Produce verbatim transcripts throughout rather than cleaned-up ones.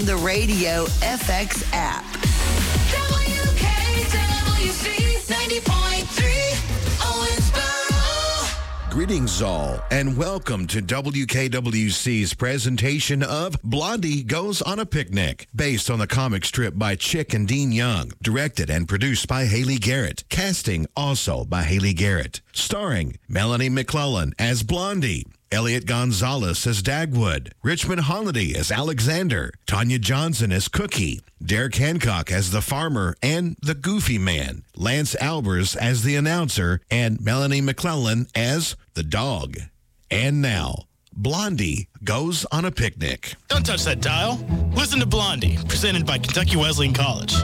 on the Radio F X app. W K W C ninety point three Owensboro. Greetings all, and welcome to W K W C's presentation of Blondie Goes on a Picnic, based on the comic strip by Chick and Dean Young, directed and produced by Haley Garrett, casting also by Haley Garrett, starring Melanie McClellan as Blondie, Elliot Gonzalez as Dagwood, Richmond Holiday as Alexander, Tanya Johnson as Cookie, Derek Hancock as the farmer and the Goofy Man, Lance Albers as the announcer, and Melanie McClellan as the dog. And now, Blondie Goes on a Picnic. Don't touch that dial. Listen to Blondie, presented by Kentucky Wesleyan College.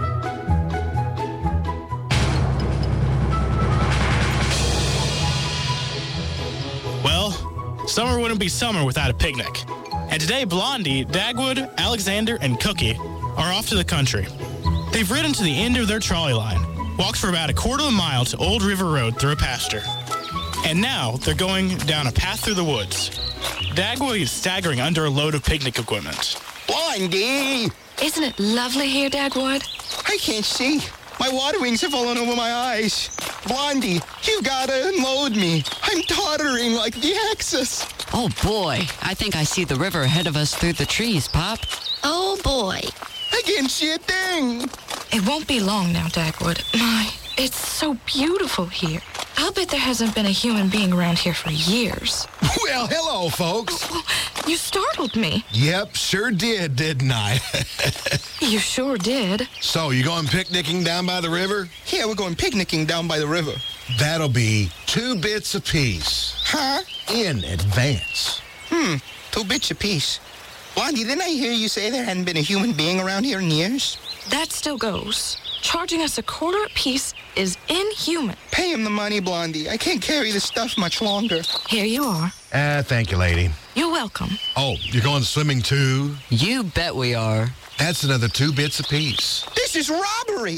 Well, summer wouldn't be summer without a picnic. And today, Blondie, Dagwood, Alexander, and Cookie are off to the country. They've ridden to the end of their trolley line, walked for about a quarter of a mile to Old River Road through a pasture. And now they're going down a path through the woods. Dagwood is staggering under a load of picnic equipment. Blondie! Isn't it lovely here, Dagwood? I can't see. My water wings have fallen over my eyes. Blondie, you gotta unload me. I'm tottering like the Axis. Oh, boy. I think I see the river ahead of us through the trees, Pop. Oh, boy. I can't see a thing. It won't be long now, Dagwood. My, it's so beautiful here. I'll bet there hasn't been a human being around here for years. Well, hello, folks. Well, you startled me. Yep, sure did, didn't I? You sure did. So, you going picnicking down by the river? Yeah, we're going picnicking down by the river. That'll be two bits apiece. Huh? In advance. Hmm, two bits apiece. Blondie, didn't I hear you say there hadn't been a human being around here in years? That still goes. Charging us a quarter apiece is inhuman. Pay him the money, Blondie. I can't carry this stuff much longer. Here you are. Ah, uh, thank you, lady. You're welcome. Oh, you're going swimming too? You bet we are. That's another two bits apiece. This is robbery!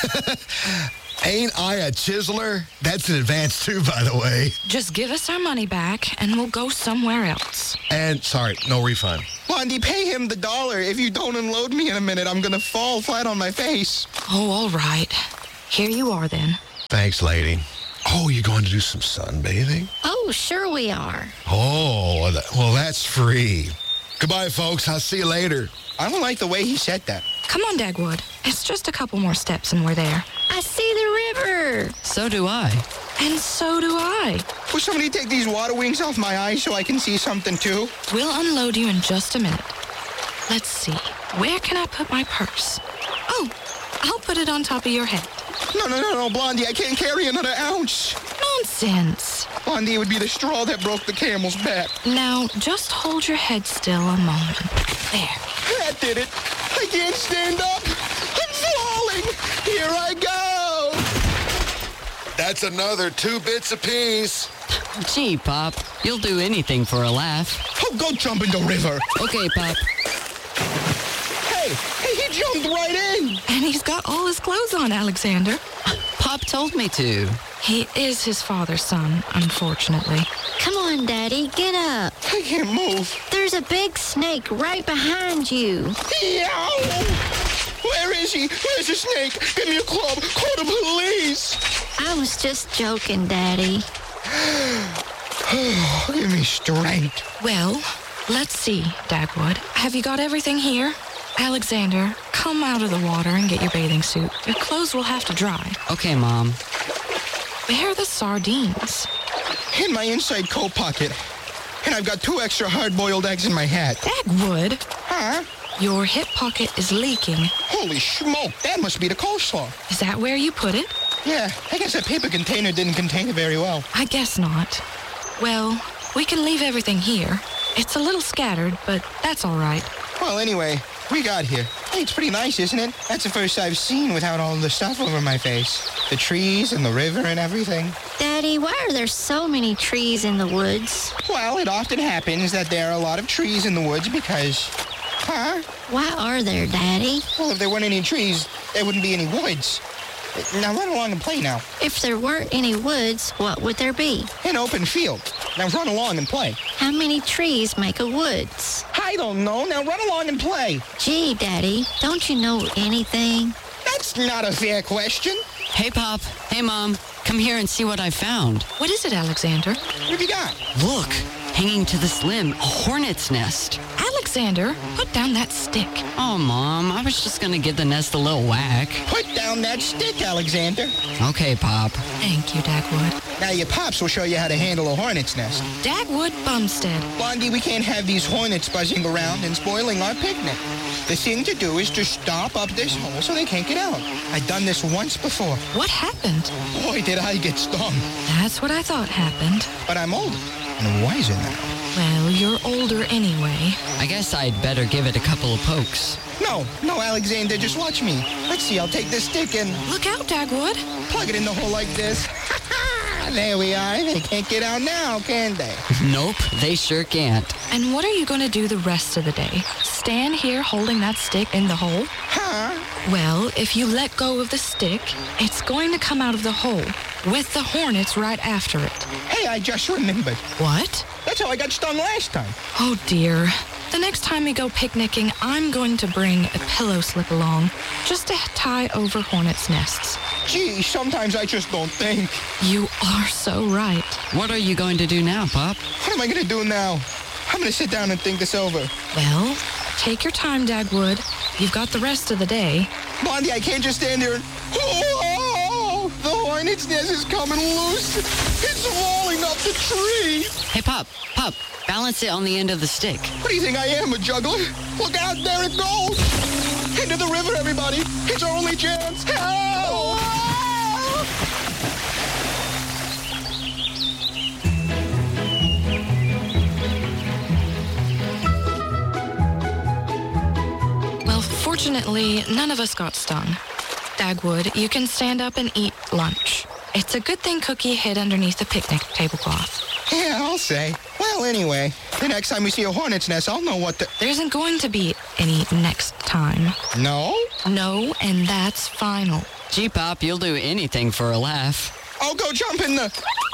Ain't I a chiseler? That's in advance too, by the way. Just give us our money back and we'll go somewhere else. And, sorry, no refund. Blondie, pay him the dollar. If you don't unload me in a minute, I'm gonna fall flat on my face. Oh, all right. Here you are then. Thanks, lady. Oh, you're going to do some sunbathing? Oh, sure we are. Oh, well, that's free. Goodbye, folks. I'll see you later. I don't like the way he said that. Come on, Dagwood. It's just a couple more steps and we're there. I see the river. So do I. And so do I. Will somebody take these water wings off my eyes so I can see something too? We'll unload you in just a minute. Let's see. Where can I put my purse? Oh, I'll put it on top of your head. No, no, no, no, Blondie. I can't carry another ounce. Nonsense. Blondie, it would be the straw that broke the camel's back. Now, just hold your head still a moment. There. That did it. I can't stand up. I'm falling. Here I go. That's another two bits apiece. Gee, Pop, you'll do anything for a laugh. Oh, go jump in the river. Okay, Pop. Hey, hey, he jumped right in. And he's got all his clothes on, Alexander. Pop told me to. He is his father's son, unfortunately. Come on, Daddy, get up. I can't move. There's a big snake right behind you. Yow! Where is he? Where's the snake? Give me a club. Call the police. I was just joking, Daddy. Oh, give me strength. Well, let's see, Dagwood. Have you got everything here? Alexander, come out of the water and get your bathing suit. Your clothes will have to dry. Okay, Mom. Where are the sardines? In my inside coat pocket. And I've got two extra hard-boiled eggs in my hat. Dagwood? Huh? Your hip pocket is leaking. Holy smoke, that must be the coleslaw. Is that where you put it? Yeah, I guess that paper container didn't contain it very well. I guess not. Well, we can leave everything here. It's a little scattered, but that's all right. Well, anyway, we got here. Hey, it's pretty nice, isn't it? That's the first I've seen without all the stuff over my face. The trees and the river and everything. Daddy, why are there so many trees in the woods? Well, it often happens that there are a lot of trees in the woods because... Huh? Why are there, Daddy? Well, if there weren't any trees, there wouldn't be any woods. Now run along and play now. If there weren't any woods, what would there be? An open field. Now run along and play. How many trees make a woods? I I don't know. Now run along and play. Gee, Daddy, don't you know anything? That's not a fair question. Hey, Pop. Hey, Mom. Come here and see what I found. What is it, Alexander? What have you got? Look, hanging to this limb, a hornet's nest. Alexander, put down that stick. Oh, Mom, I was just gonna give the nest a little whack. Put down that stick, Alexander. Okay, Pop. Thank you, Dagwood. Now your pops will show you how to handle a hornet's nest. Dagwood Bumstead. Blondie, we can't have these hornets buzzing around and spoiling our picnic. The thing to do is to stop up this hole so they can't get out. I've done this once before. What happened? Boy, did I get stung. That's what I thought happened. But I'm older and wiser now. Well, you're older anyway. I guess I'd better give it a couple of pokes. No, no, Alexander, just watch me. Let's see, I'll take this stick and Look out, Dagwood. plug it in the hole like this. There we are. They can't get out now, can they? Nope, they sure can't. And what are you going to do the rest of the day? Stand here holding that stick in the hole? Huh? Well, if you let go of the stick, it's going to come out of the hole with the hornets right after it. Hey, I just remembered. What? That's how I got stung last time. Oh, dear. The next time we go picnicking, I'm going to bring a pillow slip along just to tie over hornets' nests. Gee, sometimes I just don't think. You are so right. What are you going to do now, Pop? What am I going to do now? I'm going to sit down and think this over. Well, take your time, Dagwood. You've got the rest of the day. Blondie, I can't just stand there and... Oh, the hornet's nest is coming loose. It's falling up the tree. Hey, Pop, Pop, balance it on the end of the stick. What do you think I am, a juggler? Look out, there it goes. Into the river, everybody. It's our only chance. Help! Well, fortunately, none of us got stung. Dagwood, you can stand up and eat lunch. It's a good thing Cookie hid underneath the picnic tablecloth. Yeah, I'll say. Well, anyway, the next time we see a hornet's nest, I'll know what the... There isn't going to be any next time. No? No, and that's final. Gee, Pop, you'll do anything for a laugh. I'll go jump in the...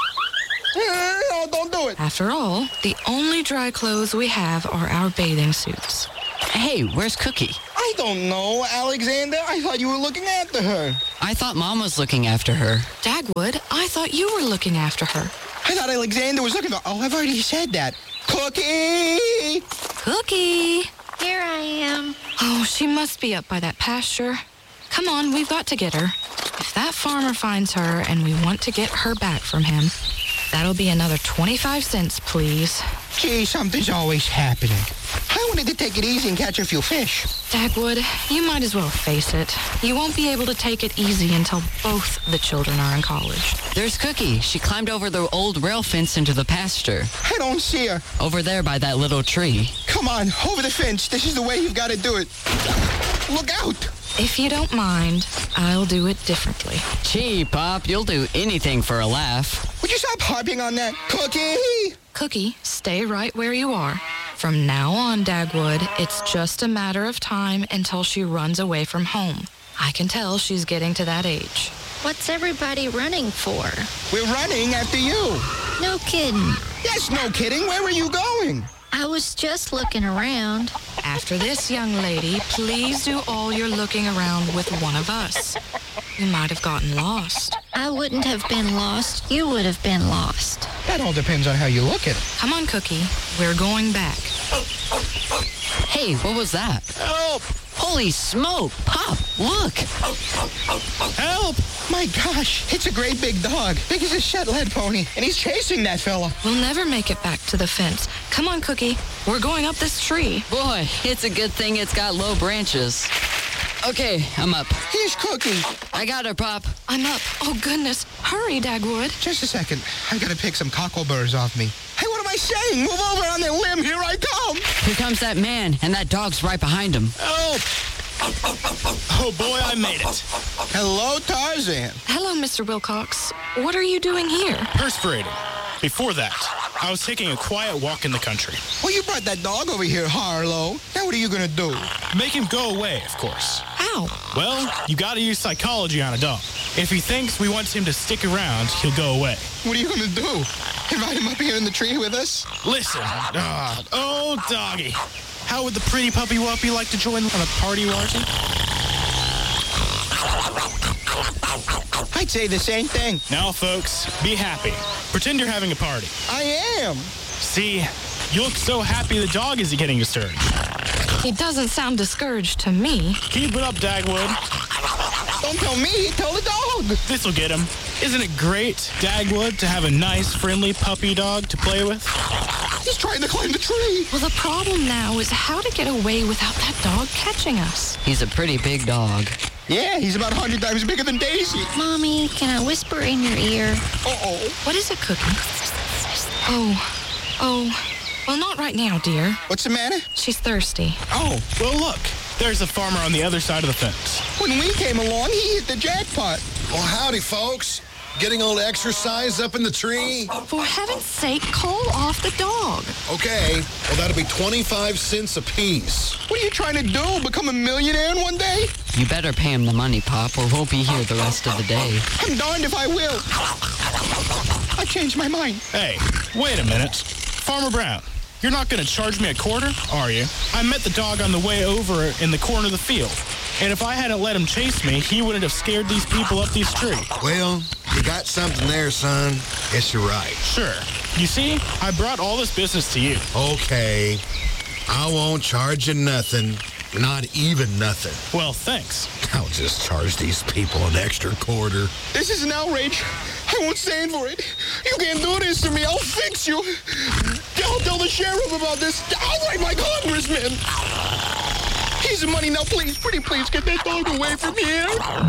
No, don't do it. After all, the only dry clothes we have are our bathing suits. Hey, where's Cookie? I don't know, Alexander. I thought you were looking after her. I thought Mom was looking after her. Dagwood, I thought you were looking after her. I thought Alexander was looking for... Oh, I've already said that. Cookie! Cookie! Here I am. Oh, she must be up by that pasture. Come on, we've got to get her. If that farmer finds her and we want to get her back from him, that'll be another twenty-five cents, please. Gee, something's always happening. I wanted to take it easy and catch a few fish. Dagwood, you might as well face it. You won't be able to take it easy until both the children are in college. There's Cookie. She climbed over the old rail fence into the pasture. I don't see her. Over there by that little tree. Come on, over the fence. This is the way you've got to do it. Look out! If you don't mind, I'll do it differently. Gee, Pop, you'll do anything for a laugh. Would you stop harping on that? Cookie! Cookie, stay right where you are. From now on, Dagwood, it's just a matter of time until she runs away from home. I can tell she's getting to that age. What's everybody running for? We're running after you. No kidding. Yes, no kidding. Where were you going? I was just looking around. After this, young lady, please do all your looking around with one of us. You might have gotten lost. I wouldn't have been lost. You would have been lost. That all depends on how you look at it. Come on, Cookie. We're going back. Hey, what was that? Help! Holy smoke! Pop, look! Help! My gosh, it's a great big dog. Big as a Shetland pony. And he's chasing that fella. We'll never make it back to the fence. Come on, Cookie. We're going up this tree. Boy, it's a good thing it's got low branches. Okay, I'm up. Here's Cookie. I got her, Pop. I'm up. Oh, goodness. Hurry, Dagwood. Just a second. I gotta pick some cockleburrs off me. Hey, what am I saying? Move over on that limb. Here I come. Here comes that man, and that dog's right behind him. Help! Oh boy, I made it. Hello, Tarzan. Hello, Mister Wilcox. What are you doing here? Perspirating. Before that, I was taking a quiet walk in the country. Well, you brought that dog over here, Harlow. Now what are you gonna do? Make him go away, of course. How? Well, you gotta use psychology on a dog. If he thinks we want him to stick around, he'll go away. What are you gonna do? Invite him up here in the tree with us? Listen, uh, oh, doggy. How would the pretty puppy wuppy like to join on a party, Larson? I'd say the same thing. Now, folks, be happy. Pretend you're having a party. I am. See, you look so happy the dog isn't getting disturbed. He doesn't sound discouraged to me. Keep it up, Dagwood. Don't tell me, tell the dog. This'll get him. Isn't it great, Dagwood, to have a nice, friendly puppy dog to play with? He's trying to climb the tree. Well, the problem now is how to get away without that dog catching us. He's a pretty big dog. Yeah, he's about a hundred times bigger than Daisy. Mommy, can I whisper in your ear? Uh-oh. What is it, Cookie? Oh, oh, well, not right now, dear. What's the matter? She's thirsty. Oh, Well, look. There's a farmer on the other side of the fence. when we came along, he hit the jackpot. Well, howdy, folks. Getting a little exercise up in the tree? For heaven's sake, call off the dog. Okay. Well, that'll be twenty-five cents apiece. What are you trying to do, become a millionaire in one day? You better pay him the money, Pop, or we'll be here the rest of the day. I'm darned if I will. I changed my mind. Hey, wait a minute. Farmer Brown, you're not going to charge me a quarter, are you? I met the dog on the way over in the corner of the field. And if I hadn't let him chase me, he wouldn't have scared these people up this tree. Well, you got something there, son. Guess you're right. Sure. You see, I brought all this business to you. Okay. I won't charge you nothing. Not even nothing. Well, thanks. I'll just charge these people an extra quarter. This is an outrage. I won't stand for it. You can't do this to me. I'll fix you. I'll tell the sheriff about this. I'll write my congressman. Here's the money now, please. Pretty please, get that dog away from here.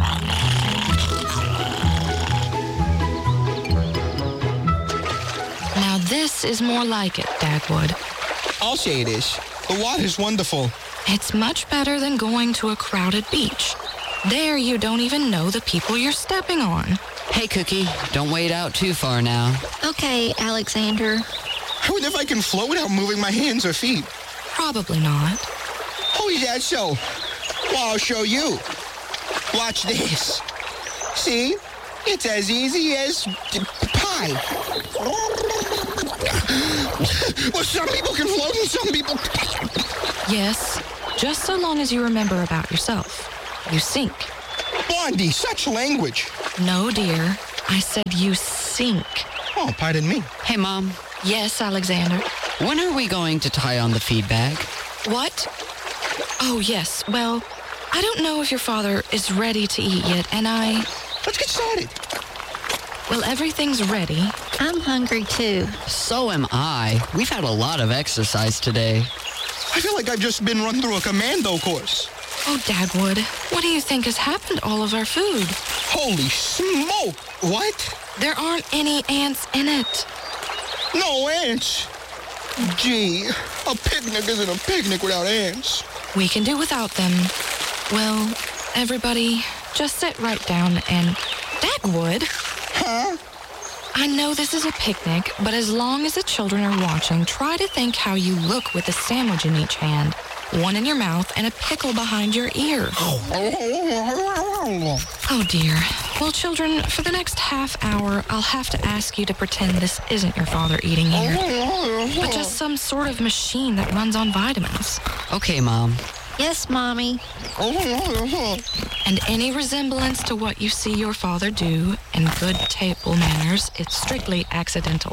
Now this is more like it, Dagwood. I'll say it is. The water's wonderful. It's much better than going to a crowded beach. There you don't even know the people you're stepping on. Hey, Cookie, don't wade out too far now. Okay, Alexander. I wonder if I can float without moving my hands or feet. Probably not. Oh, is that so? Well, I'll show you. Watch this. See? It's as easy as d- pie. Well, some people can float and some people... Yes, just so long as you remember about yourself. You sink. Blondie, such language. No, dear. I said you sink. Oh, pardon me. Hey, Mom, Yes, Alexander. when are we going to tie on the feed bag? What? Oh, yes. Well, I don't know if your father is ready to eat yet, and I... Let's get started. Well, everything's ready. I'm hungry too. So am I. We've had a lot of exercise today. I feel like I've just been run through a commando course. Oh, Dagwood, what do you think has happened to all of our food? Holy smoke! What? There aren't any ants in it. No ants. Gee, a picnic isn't a picnic without ants. We can do without them. Well, everybody, just sit right down and... Dagwood? Huh? I know this is a picnic, but as long as the children are watching, try to think how you look with a sandwich in each hand, one in your mouth, and a pickle behind your ear. Oh, dear. Well, children, for the next half hour, I'll have to ask you to pretend this isn't your father eating here, but just some sort of machine that runs on vitamins. Okay, Mom. Yes, Mommy. And any resemblance to what you see your father do in good table manners, it's strictly accidental.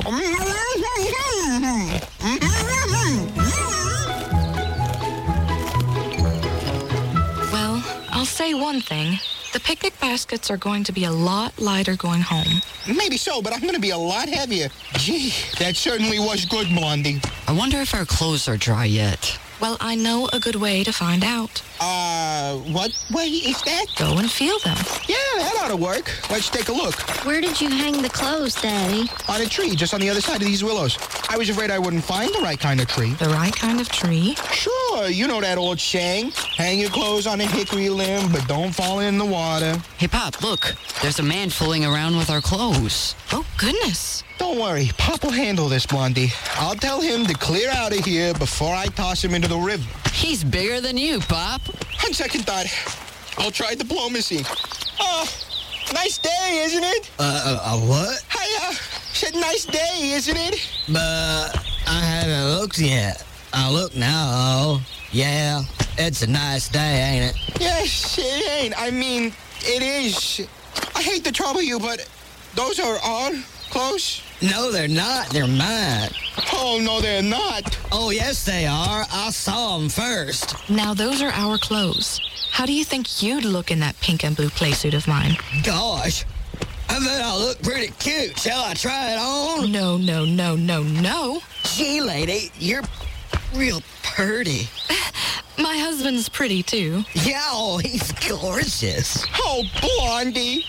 Well, I'll say one thing. The picnic baskets are going to be a lot lighter going home. Maybe so, but I'm going to be a lot heavier. Gee, that certainly was good, Blondie. I wonder if our clothes are dry yet. Well, I know a good way to find out. Uh, what way is that? Go and feel them. Yeah, that ought to work. Let's take a look. Where did you hang the clothes, Daddy? On a tree, just on the other side of these willows. I was afraid I wouldn't find the right kind of tree. The right kind of tree. Sure, you know that old saying. Hang your clothes on a hickory limb, but don't fall in the water. Hey, Pop, look. There's a man fooling around with our clothes. Oh, goodness. Don't worry, Pop will handle this, Blondie. I'll tell him to clear out of here before I toss him into the river. He's bigger than you, Pop. On second thought, I'll try diplomacy. Oh, nice day, isn't it? Uh, a, a what? Hi, uh, said nice day, isn't it? But I haven't looked yet. I'll look now. Yeah, it's a nice day, ain't it? Yes, it ain't. I mean, it is. I hate to trouble you, but those are our clothes? No, they're not. They're mine. Oh, no, they're not. Oh, yes, they are. I saw them first. Now, those are our clothes. How do you think you'd look in that pink and blue playsuit of mine? Gosh, I bet I'll look pretty cute. Shall I try it on? No, no, no, no, no. Gee, lady, you're real pretty. My husband's pretty, too. Yeah, oh, he's gorgeous. Oh, Blondie.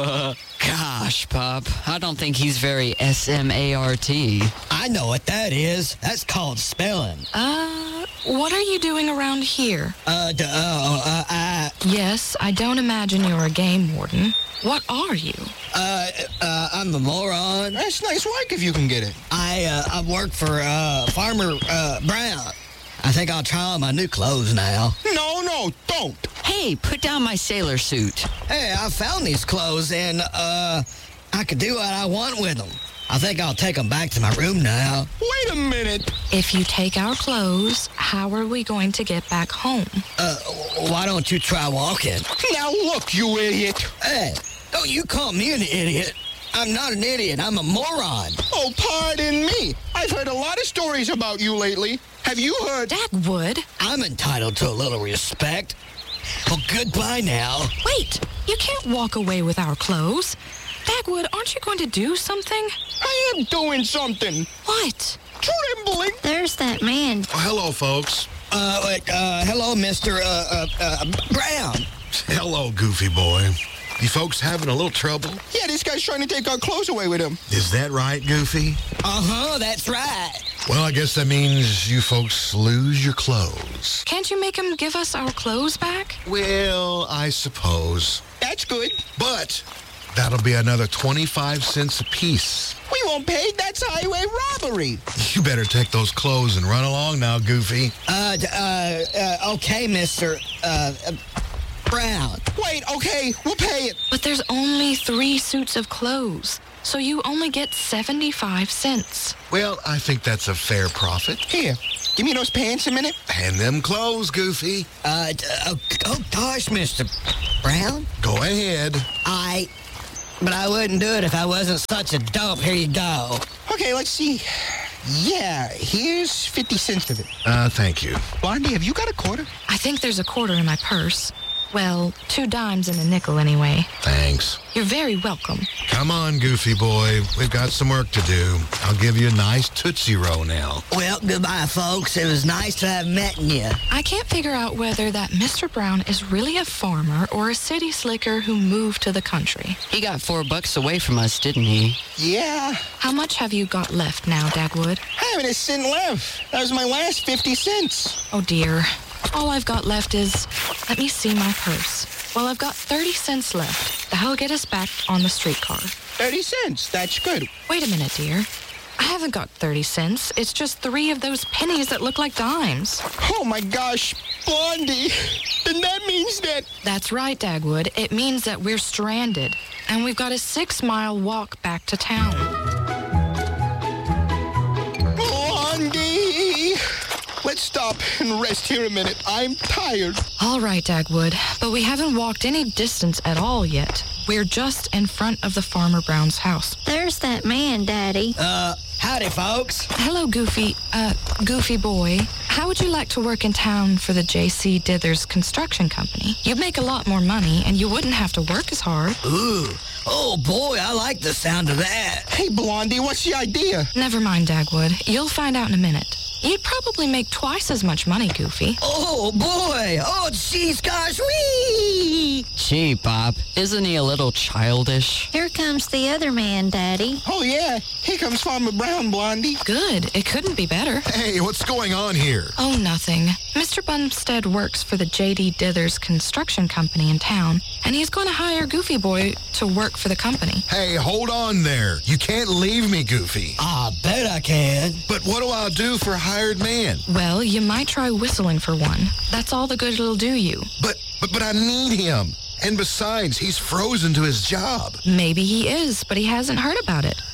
Gosh, Pop, I don't think he's very S M A R T. I know what that is. That's called spelling. Uh, what are you doing around here? Uh, d- uh, uh, I, Yes, I don't imagine you're a game warden. What are you? uh, uh, I'm a moron. That's nice work if you can get it. I, uh, I work for, uh, Farmer, uh, Brown. I think I'll try on my new clothes now. No, no, don't. Hey, put down my sailor suit. Hey, I found these clothes and, uh, I could do what I want with them. I think I'll take them back to my room now. Wait a minute. If you take our clothes, how are we going to get back home? Uh, why don't you try walking? Now look, you idiot. Hey, don't you call me an idiot. I'm not an idiot. I'm a moron. Oh, pardon me. I've heard a lot of stories about you lately. Have you heard? Dagwood? I'm entitled to a little respect. Well, goodbye now. Wait, you can't walk away with our clothes. Dagwood, aren't you going to do something? I am doing something. What? Trembling. There's that man. Oh, hello, folks. Uh, wait, uh, hello, Mister Uh, uh, uh, Brown. Hello, Goofy boy. You folks having a little trouble? Yeah, this guy's trying to take our clothes away with him. Is that right, Goofy? Uh-huh, that's right. Well, I guess that means you folks lose your clothes. Can't you make him give us our clothes back? Well, I suppose. That's good. But that'll be another twenty-five cents apiece. We won't pay. That's highway robbery. You better take those clothes and run along now, Goofy. Uh, d- uh, uh okay, Mister Uh, uh, Brown. Wait, okay, we'll pay it. But there's only three suits of clothes, so you only get seventy-five cents. Well, I think that's a fair profit. Here, give me those pants a minute. And them clothes, Goofy. Uh, d- oh, oh, gosh, Mister Brown. Go ahead. I, but I wouldn't do it if I wasn't such a dope. Here you go. Okay, let's see. Yeah, here's fifty cents of it. Uh, thank you. Blondie, have you got a quarter? I think there's a quarter in my purse. Well, two dimes and a nickel anyway. Thanks. You're very welcome. Come on, Goofy boy. We've got some work to do. I'll give you a nice Tootsie Roll now. Well, goodbye, folks. It was nice to have met you. I can't figure out whether that Mister Brown is really a farmer or a city slicker who moved to the country. He got four bucks away from us, didn't he? Yeah, How much have you got left now, Dagwood? I haven't a cent left. That was my last fifty cents. Oh, dear. All I've got left is... Let me see my purse. Well, I've got thirty cents left. That'll get us back on the streetcar. thirty cents, that's good. Wait a minute, dear. I haven't got thirty cents. It's just three of those pennies that look like dimes. Oh my gosh, Blondie. Then that means that... That's right, Dagwood. It means that we're stranded, and we've got a six-mile walk back to town. Blondie! Let's stop and rest here a minute. I'm tired. All right, Dagwood, but we haven't walked any distance at all yet. We're just in front of the Farmer Brown's house. There's that man, Daddy. Uh, howdy, folks. Hello, Goofy, uh, Goofy boy. How would you like to work in town for the J C Dithers Construction Company? You'd make a lot more money, and you wouldn't have to work as hard. Ooh. Oh, boy, I like the sound of that. Hey, Blondie, what's the idea? Never mind, Dagwood. You'll find out in a minute. You'd probably make twice as much money, Goofy. Oh, boy. Oh, jeez, gosh, wee! Gee, Pop, isn't he a little childish? Here comes the other man, Daddy. Oh, yeah. Here comes Farmer Brown, Blondie. Good. It couldn't be better. Hey, what's going on here? Oh, nothing. Mister Bumstead works for the J D Dithers Construction Company in town, and he's going to hire Goofy Boy to work for the company. Hey, hold on there. You can't leave me, Goofy. I bet I can. But what do I do for a hired man? Well, you might try whistling for one. That's all the good it'll do you. But, but, but I need him. And besides, he's frozen to his job. Maybe he is, but he hasn't heard about it.